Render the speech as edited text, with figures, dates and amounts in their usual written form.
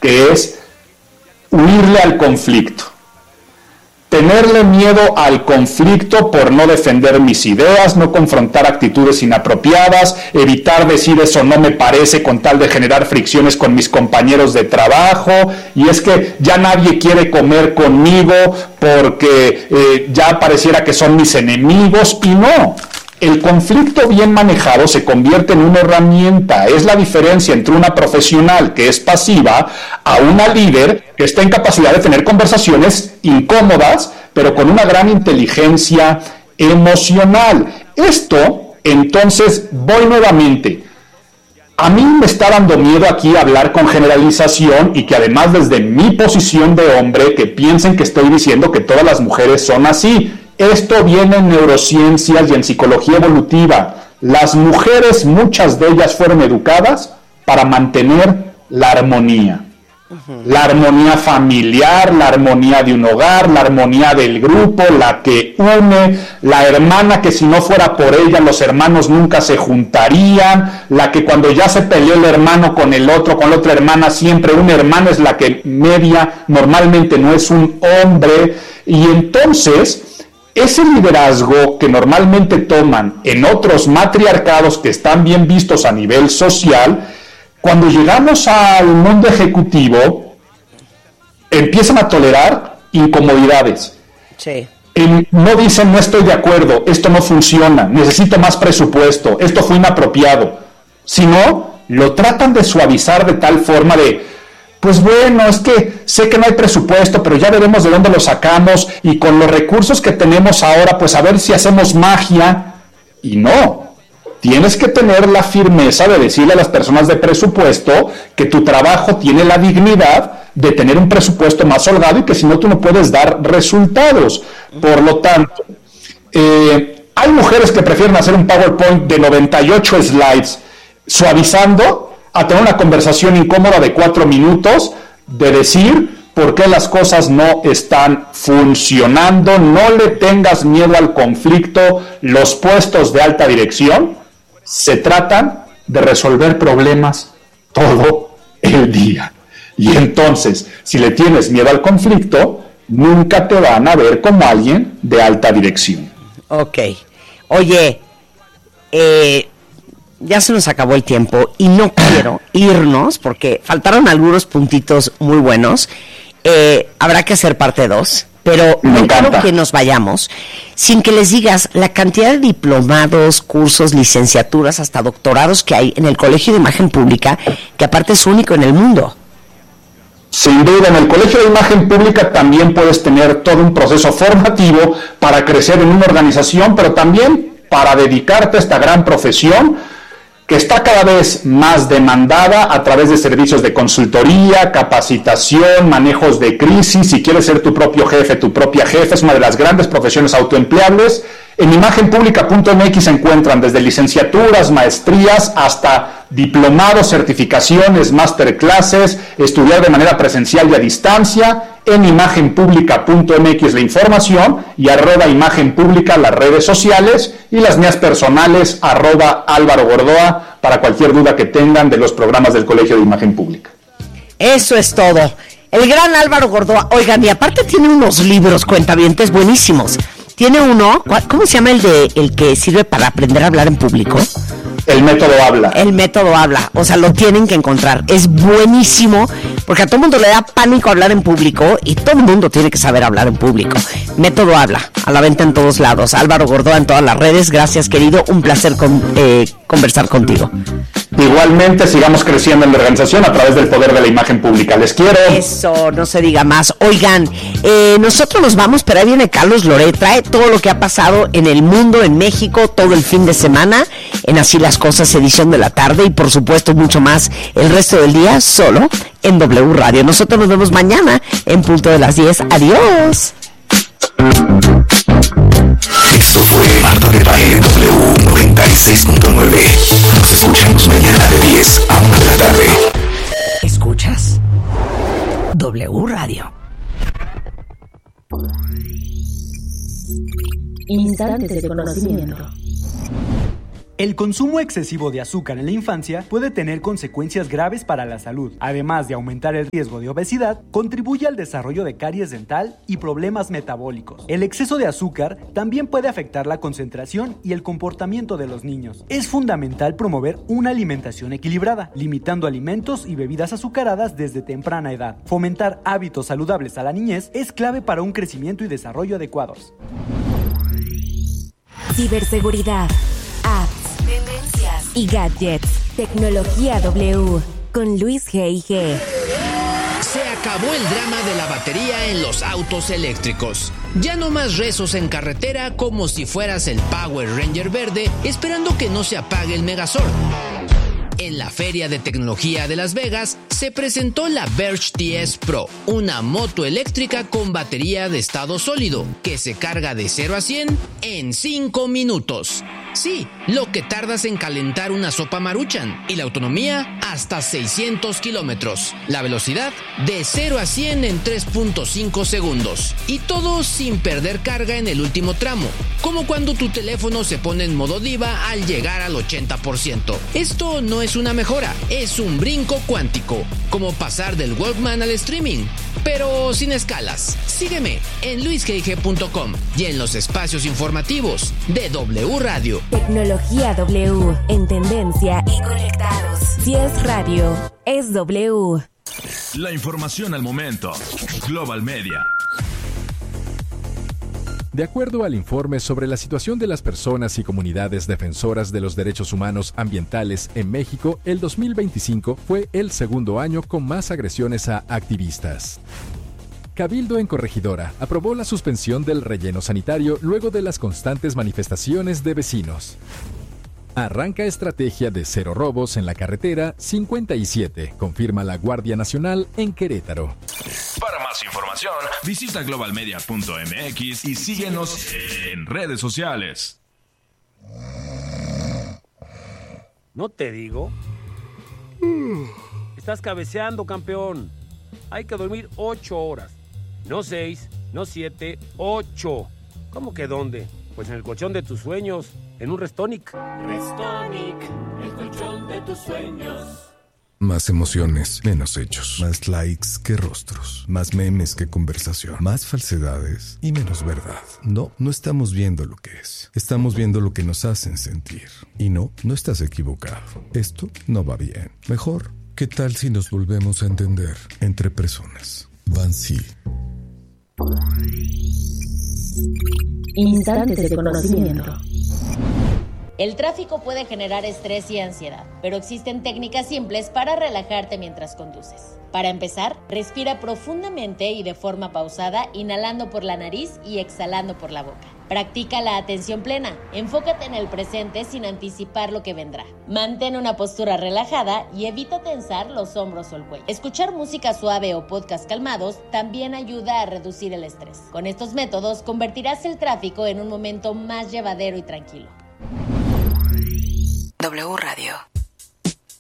que es huirle al conflicto. Tenerle miedo al conflicto por no defender mis ideas, no confrontar actitudes inapropiadas, evitar decir eso no me parece con tal de generar fricciones con mis compañeros de trabajo, y es que ya nadie quiere comer conmigo porque ya pareciera que son mis enemigos, y no. El conflicto bien manejado se convierte en una herramienta. Es la diferencia entre una profesional que es pasiva a una líder que está en capacidad de tener conversaciones incómodas, pero con una gran inteligencia emocional. Esto, entonces, voy nuevamente. A mí me está dando miedo aquí hablar con generalización y que además desde mi posición de hombre que piensen que estoy diciendo que todas las mujeres son así. Esto viene en neurociencias y en psicología evolutiva. Las mujeres, muchas de ellas fueron educadas para mantener la armonía. La armonía familiar, la armonía de un hogar, la armonía del grupo, la que une, la hermana que si no fuera por ella los hermanos nunca se juntarían, la que cuando ya se peleó el hermano con el otro, con la otra hermana, siempre un hermano es la que media, normalmente no es un hombre, y entonces ese liderazgo que normalmente toman en otros matriarcados que están bien vistos a nivel social, cuando llegamos al mundo ejecutivo, empiezan a tolerar incomodidades. Sí. No dicen, no estoy de acuerdo, esto no funciona, necesito más presupuesto, esto fue inapropiado. Sino, lo tratan de suavizar de tal forma de, pues bueno, es que sé que no hay presupuesto, pero ya veremos de dónde lo sacamos, y con los recursos que tenemos ahora, pues a ver si hacemos magia. Y no, tienes que tener la firmeza de decirle a las personas de presupuesto que tu trabajo tiene la dignidad de tener un presupuesto más holgado y que si no tú no puedes dar resultados. Por lo tanto, hay mujeres que prefieren hacer un PowerPoint de 98 slides suavizando a tener una conversación incómoda de 4 minutos, de decir por qué las cosas no están funcionando. No le tengas miedo al conflicto. Los puestos de alta dirección se tratan de resolver problemas todo el día. Y entonces, si le tienes miedo al conflicto, nunca te van a ver como alguien de alta dirección. Ok. Oye, ya se nos acabó el tiempo y no quiero irnos porque faltaron algunos puntitos muy buenos. Habrá que hacer parte 2, pero no quiero que nos vayamos sin que les digas la cantidad de diplomados, cursos, licenciaturas, hasta doctorados que hay en el Colegio de Imagen Pública, que aparte es único en el mundo. Sin duda, en el Colegio de Imagen Pública también puedes tener todo un proceso formativo para crecer en una organización, pero también para dedicarte a esta gran profesión que está cada vez más demandada a través de servicios de consultoría, capacitación, manejos de crisis. Si quieres ser tu propio jefe, tu propia jefa, es una de las grandes profesiones autoempleables. En imagenpublica.mx se encuentran desde licenciaturas, maestrías, hasta diplomados, certificaciones, masterclasses, estudiar de manera presencial y a distancia. En imagenpublica.mx la información y @imagenpublica las redes sociales y las mías personales @Álvaro Gordoa para cualquier duda que tengan de los programas del Colegio de Imagen Pública. Eso es todo. El gran Álvaro Gordoa. Oigan, y aparte tiene unos libros, cuentavientes, buenísimos. Tiene uno, ¿cómo se llama el que sirve para aprender a hablar en público? El método habla. El método habla, o sea, lo tienen que encontrar. Es buenísimo, porque a todo el mundo le da pánico hablar en público y todo el mundo tiene que saber hablar en público. Método habla, a la venta en todos lados. Álvaro Gordoa en todas las redes. Gracias, querido. Un placer conversar contigo. Igualmente, sigamos creciendo en la organización a través del poder de la imagen pública. Les quiero. Eso, no se diga más. Oigan, nosotros nos vamos, pero ahí viene Carlos Loret. Trae todo lo que ha pasado en el mundo, en México, todo el fin de semana, en Así las Cosas, edición de la tarde, y por supuesto mucho más el resto del día, solo en W Radio. Nosotros nos vemos mañana en punto de las 10. Adiós. Esto fue Marta de Baile W 96.9. Nos escuchamos mañana de 10 a 1 de la tarde. ¿Escuchas? W Radio. Instantes de conocimiento. El consumo excesivo de azúcar en la infancia puede tener consecuencias graves para la salud. Además de aumentar el riesgo de obesidad, contribuye al desarrollo de caries dental y problemas metabólicos. El exceso de azúcar también puede afectar la concentración y el comportamiento de los niños. Es fundamental promover una alimentación equilibrada, limitando alimentos y bebidas azucaradas desde temprana edad. Fomentar hábitos saludables a la niñez es clave para un crecimiento y desarrollo adecuados. Ciberseguridad, apps, tendencias y gadgets. Tecnología W con Luis G&G. Se acabó el drama de la batería en los autos eléctricos. Ya no más rezos en carretera como si fueras el Power Ranger verde esperando que no se apague el Megazord. En la Feria de Tecnología de Las Vegas se presentó la Verge TS Pro, una moto eléctrica con batería de estado sólido que se carga de 0 a 100 en 5 minutos. Sí, lo que tardas en calentar una sopa Maruchan, y la autonomía hasta 600 kilómetros. La velocidad de 0 a 100 en 3.5 segundos. Y todo sin perder carga en el último tramo, como cuando tu teléfono se pone en modo diva al llegar al 80%. Esto no es una mejora, es un brinco cuántico, como pasar del Walkman al streaming, pero sin escalas. Sígueme en luisgg.com y en los espacios informativos de W Radio. Tecnología W, en tendencia y conectados. Si es radio, es W. La información al momento. Global Media. De acuerdo al informe sobre la situación de las personas y comunidades defensoras de los derechos humanos ambientales en México, el 2025 fue el segundo año con más agresiones a activistas. Cabildo en Corregidora aprobó la suspensión del relleno sanitario luego de las constantes manifestaciones de vecinos. Arranca estrategia de cero robos en la carretera 57, confirma la Guardia Nacional en Querétaro. Para más información, visita globalmedia.mx y síguenos en redes sociales. ¿No te digo? Estás cabeceando, campeón. Hay que dormir 8 horas. No 6, no 7, 8. ¿Cómo que dónde? Pues en el colchón de tus sueños, en un Restonic. Restonic, el colchón de tus sueños. Más emociones, menos hechos. Más likes que rostros. Más memes que conversación. Más falsedades y menos verdad. No estamos viendo lo que es. Estamos viendo lo que nos hacen sentir. Y no estás equivocado. Esto no va bien. Mejor, ¿qué tal si nos volvemos a entender entre personas? Bansi. Instantes de conocimiento. El tráfico puede generar estrés y ansiedad, pero existen técnicas simples para relajarte mientras conduces. Para empezar, respira profundamente y de forma pausada, inhalando por la nariz y exhalando por la boca. Practica la atención plena. Enfócate en el presente sin anticipar lo que vendrá. Mantén una postura relajada y evita tensar los hombros o el cuello. Escuchar música suave o podcast calmados también ayuda a reducir el estrés. Con estos métodos convertirás el tráfico en un momento más llevadero y tranquilo. W Radio.